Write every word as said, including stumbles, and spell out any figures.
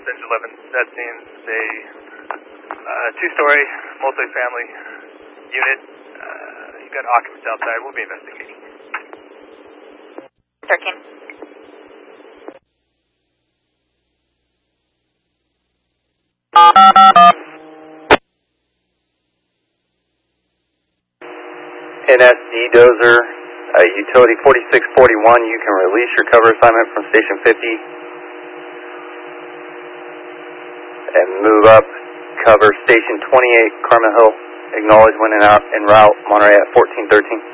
Los Angeles eleven. That seems a uh, two-story multifamily unit. Uh, you got occupants outside. We'll be investigating. thirteen. N S D Dozer, uh, utility forty-six forty-one, you can release your cover assignment from station fifty and move up, cover station twenty-eight, Carmel Hill, acknowledge when in, out, en route, Monterey at fourteen thirteen.